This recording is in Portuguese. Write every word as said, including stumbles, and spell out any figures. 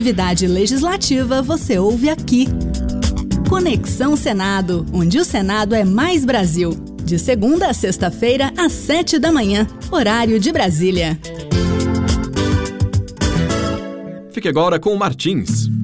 Atividade legislativa você ouve aqui. Conexão Senado, onde o Senado é mais Brasil. De segunda a sexta-feira, às sete da manhã, horário de Brasília. Fique agora com o Martins.